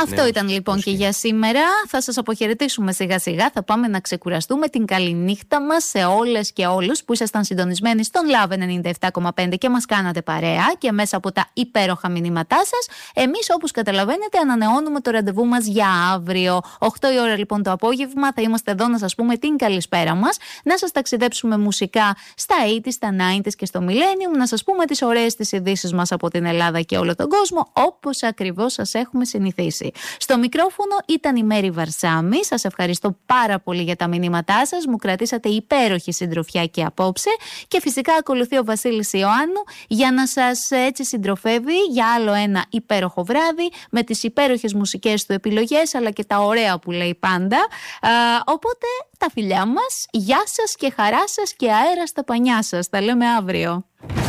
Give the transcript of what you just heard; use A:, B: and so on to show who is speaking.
A: Αυτό ήταν λοιπόν και για σήμερα. Θα σας αποχαιρετήσουμε σιγά σιγά. Θα πάμε να ξεκουραστούμε. Την καληνύχτα μας σε όλες και όλους που ήσασταν συντονισμένοι στον Love 97,5 και μας κάνατε παρέα και μέσα από τα υπέροχα μηνύματά σας. Εμείς, όπως καταλαβαίνετε, ανανεώνουμε το ραντεβού μας για αύριο. 8 η ώρα λοιπόν το απόγευμα θα είμαστε εδώ να σας πούμε την καλησπέρα μας, να σας ταξιδέψουμε μουσικά στα 80s, στα 90s και στο Millennium, να σας πούμε τις ωραίες τις ειδήσεις μας από την Ελλάδα και όλο τον κόσμο, όπως ακριβώς σας έχουμε συνηθίσει. Στο μικρόφωνο ήταν η Μέρη Βαρσάμη. Σας ευχαριστώ πάρα πολύ για τα μηνύματά σας. Μου κρατήσατε υπέροχη συντροφιά και απόψε. Και φυσικά ακολουθεί ο Βασίλης Ιωάννου για να σας έτσι συντροφεύει για άλλο ένα υπέροχο βράδυ με τις υπέροχες μουσικές του επιλογές, αλλά και τα ωραία που λέει πάντα. Οπότε τα φιλιά μας, γεια σας και χαρά σας και αέρα στα πανιά σας. Τα λέμε αύριο.